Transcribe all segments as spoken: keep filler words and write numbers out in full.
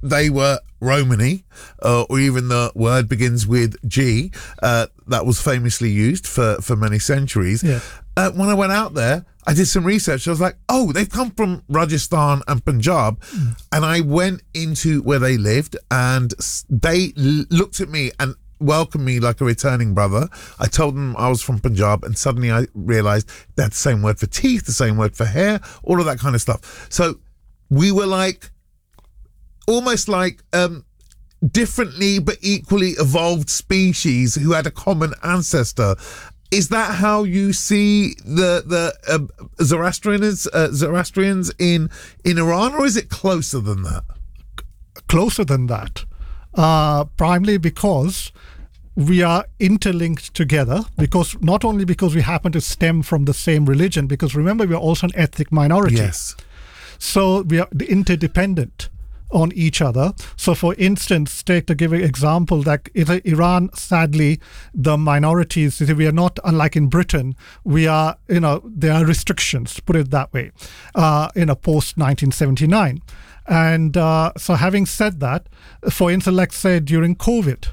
they were Romani, uh, or even the word begins with G, uh, that was famously used for, for many centuries. Yeah. Uh, when I went out there, I did some research. I was like, oh, they've come from Rajasthan and Punjab. Mm. And I went into where they lived, and they l- looked at me and welcomed me like a returning brother. I told them I was from Punjab, and suddenly I realized they had the same word for teeth, the same word for hair, all of that kind of stuff. So we were like, almost like um, differently but equally evolved species who had a common ancestor. Is that how you see the the uh, Zoroastrians uh, Zoroastrians in in Iran, or is it closer than that? Closer than that, uh, primarily because we are interlinked together. Because not only because we happen to stem from the same religion, because remember we are also an ethnic minority. Yes. So we are interdependent on each other. So for instance, take to give an example, like in Iran, sadly, the minorities, we are not, unlike in Britain, we are, you know, there are restrictions, put it that way, uh, in a post nineteen seventy-nine. And uh, so having said that, for instance, like say during COVID,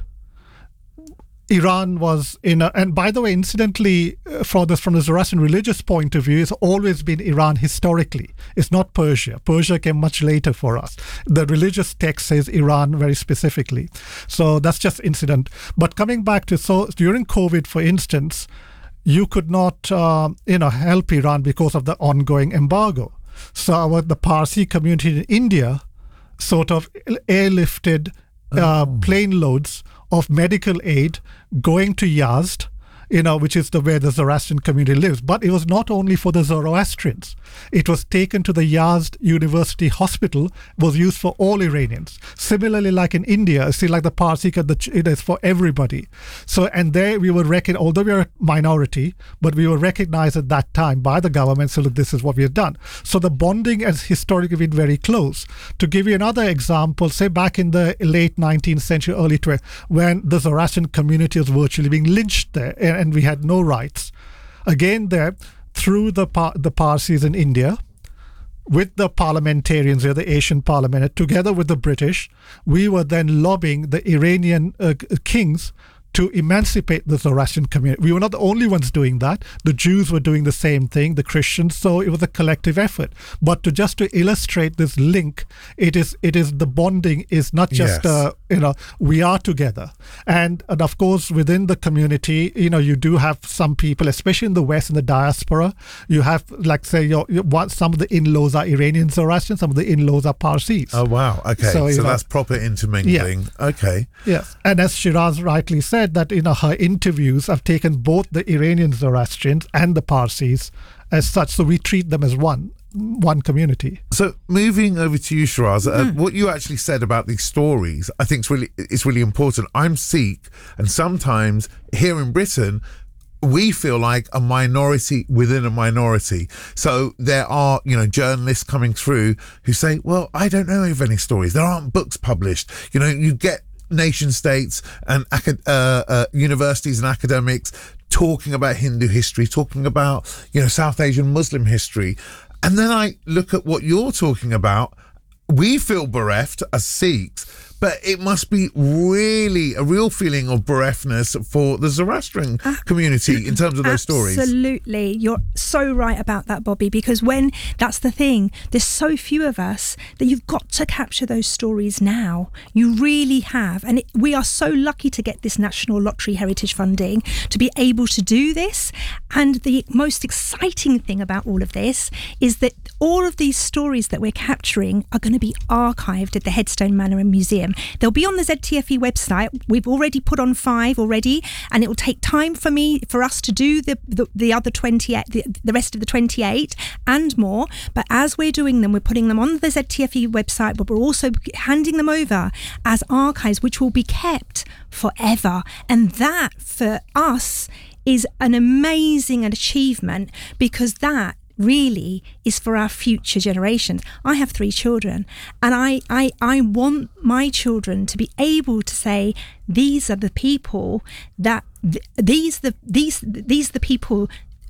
Iran was in a, and by the way, incidentally, for this, from the Zoroastrian religious point of view, it's always been Iran historically. It's not Persia. Persia came much later for us. The religious text says Iran very specifically. So that's just incident. But coming back to, so during COVID, for instance, you could not, uh, you know, help Iran because of the ongoing embargo. So our, the Parsi community in India sort of airlifted uh, oh. plane loads of medical aid going to Yazd, you know, which is the where the Zoroastrian community lives. But it was not only for the Zoroastrians. It was taken to the Yazd University Hospital, was used for all Iranians. Similarly, like in India, see, like the Parsi, it is for everybody. So, and there we were recognized, although we are a minority, but we were recognized at that time by the government, so look, this is what we have done. So the bonding has historically been very close. To give you another example, say back in the late nineteenth century, early twentieth, when the Zoroastrian community was virtually being lynched there, and we had no rights. Again, there, through the Par- the Parsis in India, with the parliamentarians, or the Asian parliament, together with the British, we were then lobbying the Iranian uh, kings to emancipate the Zoroastrian community. We were not the only ones doing that. The Jews were doing the same thing, the Christians, so it was a collective effort. But to just to illustrate this link, it is it is the bonding is not just, yes. uh, you know, we are together. And, and of course, within the community, you know, you do have some people, especially in the West, in the diaspora, you have, like, say, your, your what, some of the in-laws are Iranian Zoroastrian, some of the in-laws are Parsis. Oh, wow. Okay. So, so know, that's proper intermingling. Yeah. Okay. Yes. And as Shiraz rightly said, that in her interviews I've taken both the Iranian Zoroastrians and the Parsis as such, so we treat them as one one community. So moving over to you, Shiraz, mm. uh, what you actually said about these stories I think is really is really important. I'm Sikh, and sometimes here in Britain we feel like a minority within a minority. So there are, you know, journalists coming through who say, well, I don't know of any stories, there aren't books published. You know, you get nation states and uh, uh, universities and academics talking about Hindu history, talking about, you know, South Asian Muslim history. And then I look at what you're talking about. We feel bereft as Sikhs, but it must be really a real feeling of bereftness for the Zoroastrian uh, community in terms of those stories. Absolutely. You're so right about that, Bobby, because when, that's the thing, there's so few of us that you've got to capture those stories now. You really have. And it, we are so lucky to get this National Lottery Heritage funding to be able to do this. And the most exciting thing about all of this is that all of these stories that we're capturing are going to be archived at the Headstone Manor and Museum. They'll be on the Z T F E website. We've already put on five already, and it will take time for me, for us to do the the, the other twenty-eight, the, the rest of the twenty-eight and more. But as we're doing them, we're putting them on the Z T F E website, but we're also handing them over as archives, which will be kept forever. And that, for us, is an amazing achievement, because that really is for our future generations. I have three children, and I, I, I want my children to be able to say, these are the people that th- these the these these the people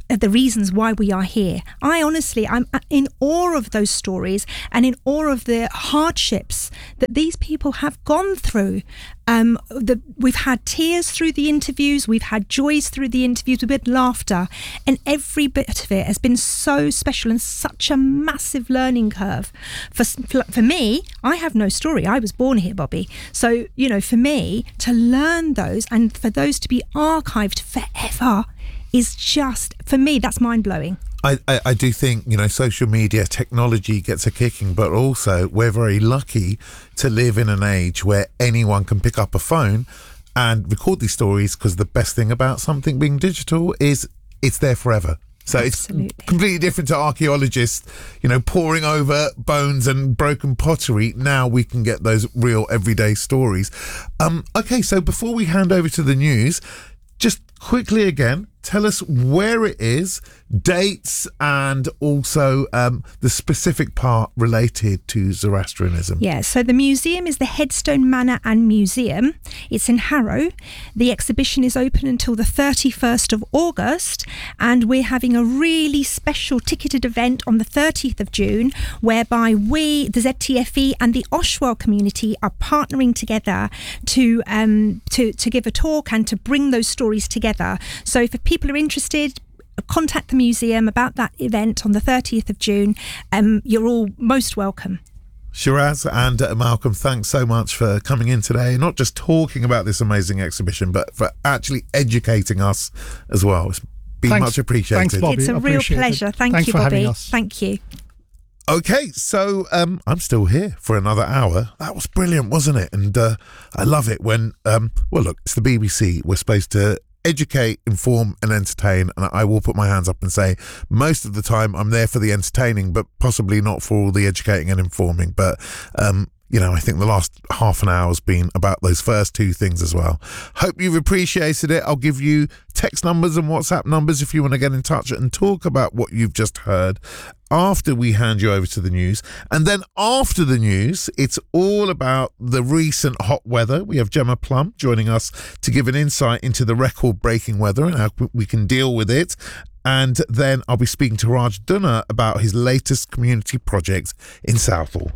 the reasons why we are here. I honestly, I'm in awe of those stories and in awe of the hardships that these people have gone through. Um, the, we've had tears through the interviews, we've had joys through the interviews, we've had laughter, and every bit of it has been so special and such a massive learning curve. For, for me, I have no story. I was born here, Bobby. So, you know, for me, to learn those and for those to be archived forever is just, for me, that's mind-blowing. I, I, I do think, you know, social media technology gets a kicking, but also we're very lucky to live in an age where anyone can pick up a phone and record these stories, because the best thing about something being digital is it's there forever. So Absolutely. It's completely different to archaeologists, you know, poring over bones and broken pottery. Now we can get those real everyday stories. Um, okay, so before we hand over to the news, just quickly again, tell us where it is, dates, and also um, the specific part related to Zoroastrianism. Yeah, so the museum is the Headstone Manor and Museum. It's in Harrow. The exhibition is open until the thirty-first of August, and we're having a really special ticketed event on the thirtieth of June, whereby we, the Z T F E and the Oshwell community, are partnering together to um, to to give a talk and to bring those stories together. So if people are interested, contact the museum about that event on the thirtieth of June. Um, you're all most welcome. Shiraz and uh, Malcolm, thanks so much for coming in today, not just talking about this amazing exhibition, but for actually educating us as well. It's been thanks, much appreciated. Thanks, Bobby. It's a real pleasure. Thank thanks you, for Bobby. having us. Thank you. Okay, so um, I'm still here for another hour. That was brilliant, wasn't it? And uh, I love it when, um, well, look, it's the B B C. We're supposed to educate, inform and entertain, and I will put my hands up and say most of the time I'm there for the entertaining, but possibly not for all the educating and informing. But um you know, I think the last half an hour has been about those first two things as well. Hope you've appreciated it. I'll give you text numbers and WhatsApp numbers if you want to get in touch and talk about what you've just heard after we hand you over to the news. And then after the news, it's all about the recent hot weather. We have Gemma Plum joining us to give an insight into the record-breaking weather and how we can deal with it. And then I'll be speaking to Raj Dunna about his latest community project in Southall.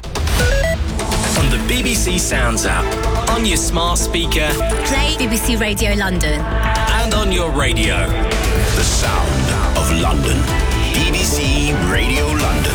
On the B B C Sounds app, on your smart speaker, play B B C Radio London, and on your radio. The sound of London. B B C Radio London.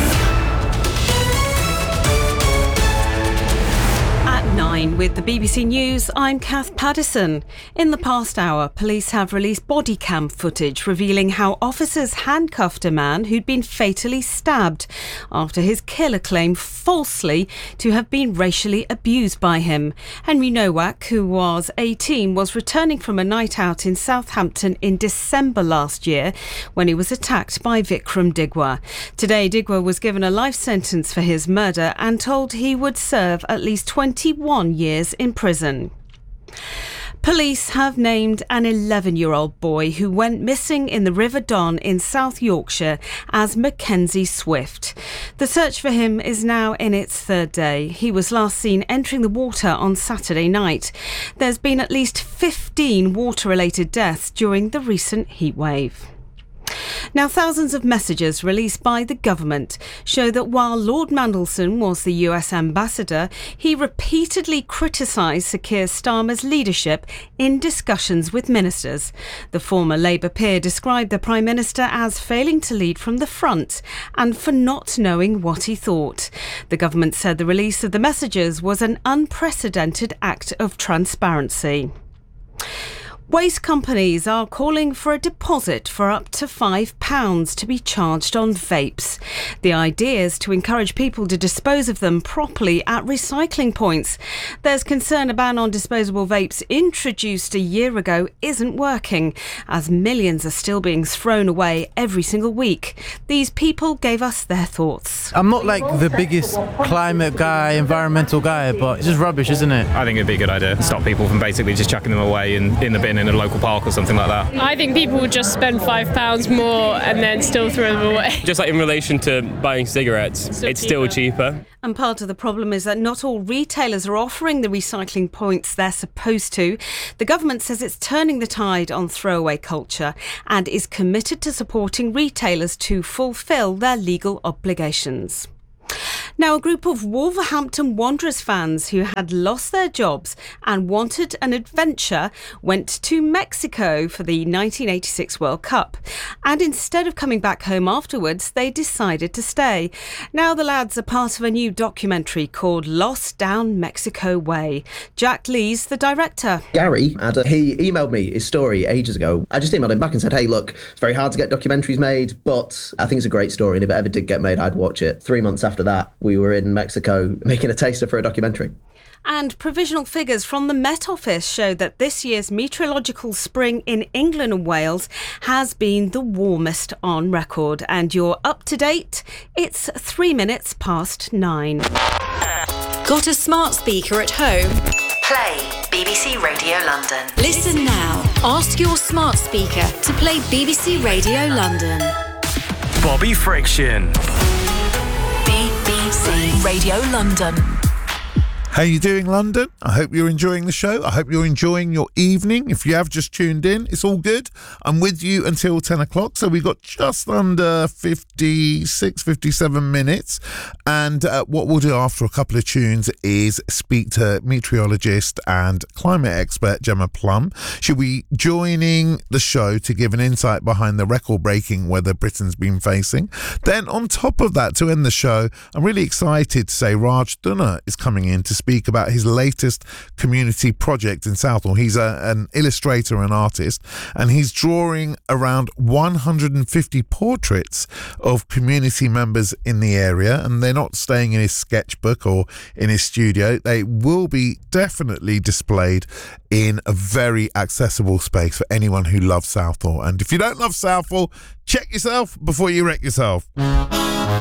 At nine with the B B C News, I'm Kath Paddison. In the past hour, police have released body cam footage revealing how officers handcuffed a man who'd been fatally stabbed after his killer claimed falsely to have been racially abused by him. Henry Nowak, who was eighteen, was returning from a night out in Southampton in December last year when he was attacked by Vikram Digwa. Today, Digwa was given a life sentence for his murder and told he would serve at least twenty-one years in prison. Police have named an eleven-year-old boy who went missing in the River Don in South Yorkshire as Mackenzie Swift. The search for him is now in its third day. He was last seen entering the water on Saturday night. There's been at least fifteen water-related deaths during the recent heatwave. Now, thousands of messages released by the government show that while Lord Mandelson was the U S ambassador, he repeatedly criticised Sir Keir Starmer's leadership in discussions with ministers. The former Labour peer described the Prime Minister as failing to lead from the front and for not knowing what he thought. The government said the release of the messages was an unprecedented act of transparency. Waste companies are calling for a deposit for up to five pounds to be charged on vapes. The idea is to encourage people to dispose of them properly at recycling points. There's concern a ban on disposable vapes introduced a year ago isn't working, as millions are still being thrown away every single week. These people gave us their thoughts. I'm not like the biggest climate guy, environmental guy, but it's just rubbish, isn't it? I think it'd be a good idea to stop people from basically just chucking them away in, in the bin bin in a local park or something like that. I think people would just spend five pounds more and then still throw them away. Just like in relation to buying cigarettes, Still it's cheaper. still cheaper. And part of the problem is that not all retailers are offering the recycling points they're supposed to. The government says it's turning the tide on throwaway culture and is committed to supporting retailers to fulfil their legal obligations. Now, a group of Wolverhampton Wanderers fans who had lost their jobs and wanted an adventure went to Mexico for the nineteen eighty-six World Cup. And instead of coming back home afterwards, they decided to stay. Now the lads are part of a new documentary called Lost Down Mexico Way. Jack Lee's the director. Gary, had a, he emailed me his story ages ago. I just emailed him back and said, hey, look, it's very hard to get documentaries made, but I think it's a great story. And if it ever did get made, I'd watch it. Three months after that, we were in Mexico making a taster for a documentary. And provisional figures from the Met Office show that this year's meteorological spring in England and Wales has been the warmest on record. And you're up to date. It's three minutes past nine. Got a smart speaker at home? Play B B C Radio London. Listen now. Ask your smart speaker to play B B C Radio London. Bobby Friction. B B C Radio London. How you doing, London? I hope you're enjoying the show. I hope you're enjoying your evening. If you have just tuned in, it's all good. I'm with you until ten o'clock. So we've got just under fifty-six, fifty-seven minutes. And uh, what we'll do after a couple of tunes is speak to meteorologist and climate expert Gemma Plum. She'll be joining the show to give an insight behind the record-breaking weather Britain's been facing. Then on top of that, to end the show, I'm really excited to say Raj Dunna is coming in to speak speak about his latest community project in Southall. He's a, an illustrator and artist, and he's drawing around one hundred fifty portraits of community members in the area, and they're not staying in his sketchbook or in his studio. They will be definitely displayed in a very accessible space for anyone who loves Southall. And if you don't love Southall, check yourself before you wreck yourself.